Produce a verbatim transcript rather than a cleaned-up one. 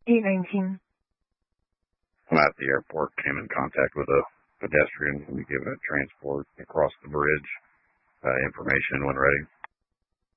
eight nineteen. I'm at the airport, came in contact with a pedestrian and given a transport across the bridge. Uh, information when ready.